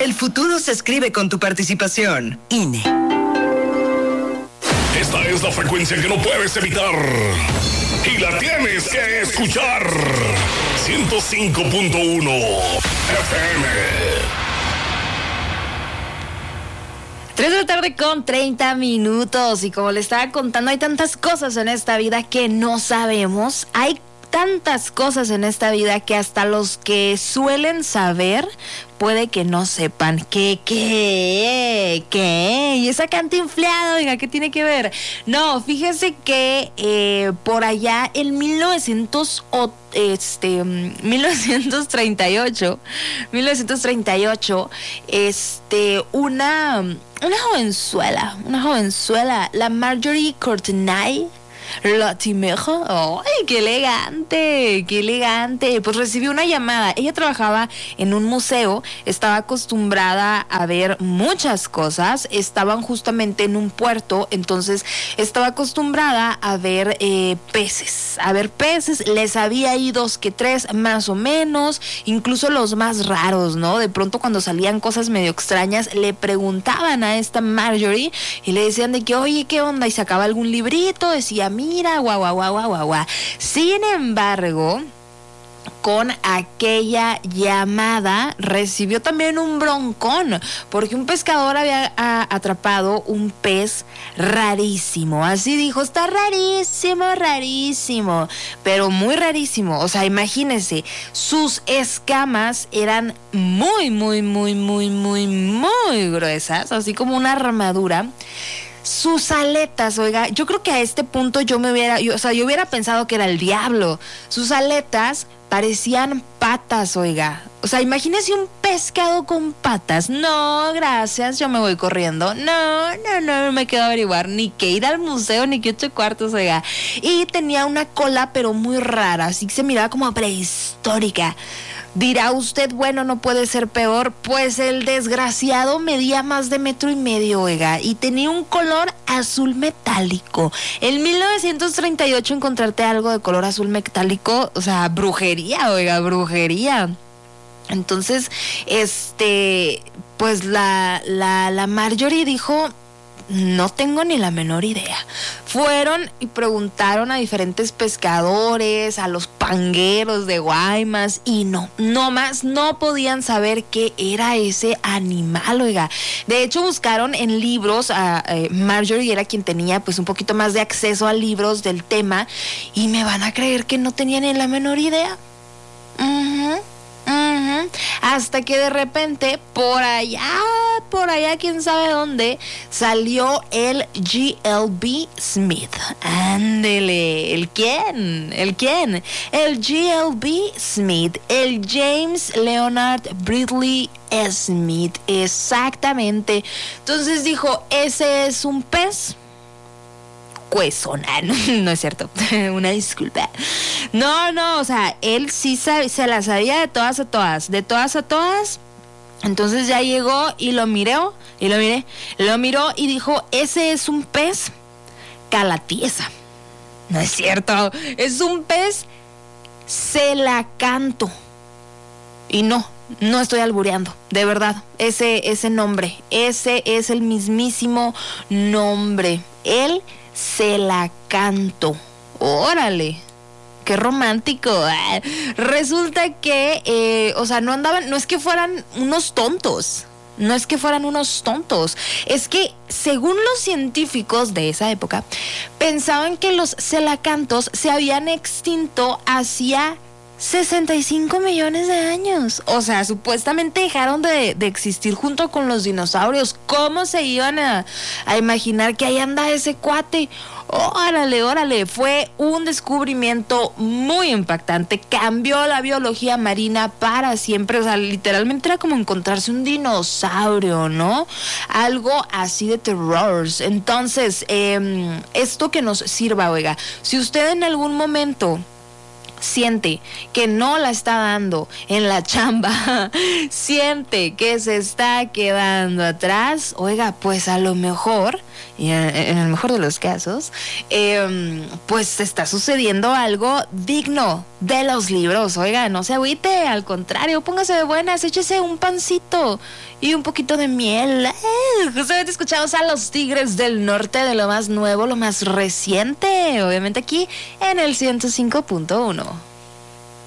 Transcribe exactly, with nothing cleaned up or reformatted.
El futuro se escribe con tu participación. I N E. Esta es la frecuencia que no puedes evitar. Y la tienes que escuchar. ciento cinco punto uno F M. tres de la tarde con treinta minutos. Y como le estaba contando, hay tantas cosas en esta vida que no sabemos. Hay tantas cosas en esta vida que hasta los que suelen saber puede que no sepan. ¿Qué, qué, qué? Y esa Cantinfleada, oiga, ¿qué tiene que ver? No, fíjese que eh, por allá en mil novecientos, este, mil novecientos treinta y ocho, mil novecientos treinta y ocho, este, una, una jovenzuela, una jovenzuela, la Marjorie Courtenay Latimer, ¡ay, qué elegante! ¡Qué elegante! Pues recibió una llamada. Ella trabajaba en un museo, estaba acostumbrada a ver muchas cosas, estaban justamente en un puerto, entonces estaba acostumbrada a ver eh, peces, a ver peces, les había ahí dos que tres, más o menos, incluso los más raros, ¿no? De pronto cuando salían cosas medio extrañas, le preguntaban a esta Marjorie y le decían de que, oye, ¿qué onda? Y sacaba algún librito, decía, mira, guau, guau, guau, guau, guau, guau. Sin embargo, con aquella llamada recibió también un broncón, porque un pescador había a, atrapado un pez rarísimo. Así dijo, está rarísimo, rarísimo, pero muy rarísimo. O sea, imagínense, sus escamas eran muy, muy, muy, muy, muy, muy gruesas, así como una armadura. Sus aletas, oiga, yo creo que a este punto yo me hubiera, yo, o sea, yo hubiera pensado que era el diablo. Sus aletas parecían patas, oiga. O sea, imagínese un pescado con patas. No, gracias, yo me voy corriendo. No, no, no, no me quedo a averiguar ni que ir al museo, ni que ocho cuartos, oiga. Y tenía una cola, pero muy rara, así que se miraba como prehistórica. Dirá usted, bueno, no puede ser peor, pues el desgraciado medía más de metro y medio, oiga, y tenía un color azul metálico. En mil novecientos treinta y ocho encontrarte algo de color azul metálico, o sea, brujería, oiga, brujería. Entonces, este, pues la, la, la Marjorie dijo, no tengo ni la menor idea. Fueron y preguntaron a diferentes pescadores, a los pangueros de Guaymas, y no, no más, no podían saber qué era ese animal, oiga. De hecho, buscaron en libros, a eh, Marjorie era quien tenía pues un poquito más de acceso a libros del tema, y me van a creer que no tenían ni la menor idea. Uh-huh. Uh-huh. Hasta que de repente por allá, por allá, quién sabe dónde, salió el G L B Smith. Ándele, ¿el quién? ¿El quién? El G L B Smith, el James Leonard Bradley Smith, exactamente. Entonces dijo, ese es un pez huesona, no, no es cierto, una disculpa. No, no, o sea, él sí sabe, se la sabía de todas a todas, de todas a todas. Entonces ya llegó y lo miró, y lo miré, lo miró y dijo, ese es un pez calatiesa. No es cierto, es un pez celacanto. Y no, no estoy albureando, de verdad, ese, ese nombre, ese es el mismísimo nombre, él celacanto. Órale, qué romántico. Ah, resulta que, eh, o sea, no andaban, no es que fueran unos tontos, no es que fueran unos tontos, es que según los científicos de esa época, pensaban que los celacantos se habían extinto hacía sesenta y cinco millones de años. O sea, supuestamente dejaron de, de existir junto con los dinosaurios. ¿Cómo se iban a, a imaginar que ahí anda ese cuate? Órale, órale, fue un descubrimiento muy impactante, cambió la biología marina para siempre, o sea, literalmente era como encontrarse un dinosaurio, ¿no? Algo así de terror. Entonces, eh, esto que nos sirva, oiga, si usted en algún momento siente que no la está dando en la chamba, siente que se está quedando atrás, oiga, pues a lo mejor, y en el mejor de los casos, eh, pues está sucediendo algo digno de los libros. Oiga, no se agüite, al contrario, póngase de buenas, échese un pancito y un poquito de miel. Eh, justamente escuchamos a los Tigres del Norte, de lo más nuevo, lo más reciente, obviamente aquí en el ciento cinco punto uno.